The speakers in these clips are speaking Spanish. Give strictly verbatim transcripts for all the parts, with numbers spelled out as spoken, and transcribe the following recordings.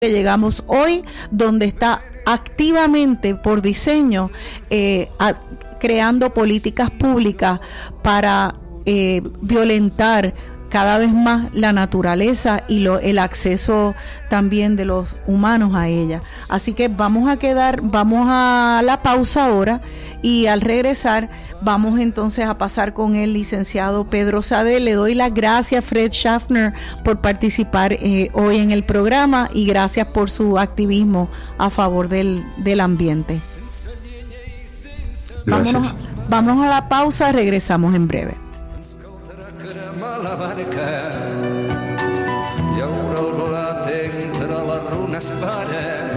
que llegamos hoy, donde está activamente por diseño eh, a, creando políticas públicas para eh, violentar cada vez más la naturaleza y lo, el acceso también de los humanos a ella. Así que vamos a quedar, vamos a la pausa ahora y al regresar vamos entonces a pasar con el licenciado Pedro Sade. Le doy las gracias, Fred Schaffner, por participar eh, hoy en el programa y gracias por su activismo a favor del, del ambiente. Gracias. Vámonos, vámonos a la pausa, regresamos en breve. La barca y ahora el volante entre las runas para.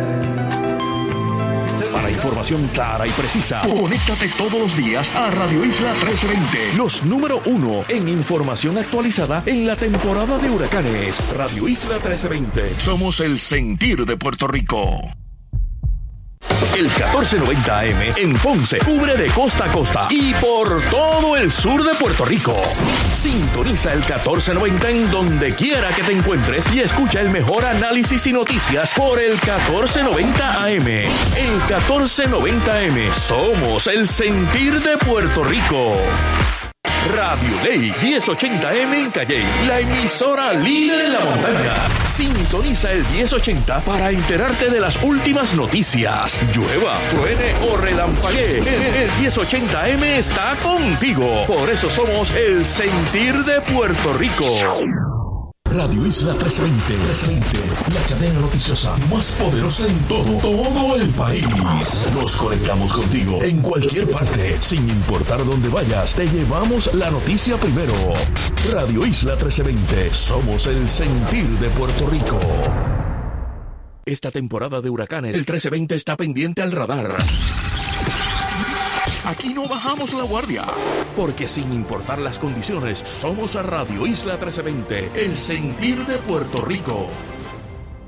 Para información clara y precisa, conéctate todos los días a Radio Isla trece veinte. Los número uno en información actualizada en la temporada de huracanes. Radio Isla trece veinte. Somos el sentir de Puerto Rico. El catorce noventa A M en Ponce cubre de costa a costa y por todo el sur de Puerto Rico. Sintoniza el catorce noventa en donde quiera que te encuentres y escucha el mejor análisis y noticias por el catorce noventa A M. El catorce noventa A M, somos el sentir de Puerto Rico. Radio Ley diez ochenta A M en Calley, la emisora líder en la montaña. Sintoniza el diez ochenta para enterarte de las últimas noticias. Llueva, truene o relampaguee, el, el diez ochenta A M está contigo. Por eso somos el sentir de Puerto Rico. Radio Isla trece veinte, trece veinte, la cadena noticiosa más poderosa en todo, todo el país. Nos conectamos contigo en cualquier parte, sin importar dónde vayas, te llevamos la noticia primero. Radio Isla trece veinte, somos el sentir de Puerto Rico. Esta temporada de huracanes, el trece veinte está pendiente al radar. Aquí no bajamos la guardia, porque sin importar las condiciones, somos a Radio Isla trece veinte, el sentir de Puerto Rico.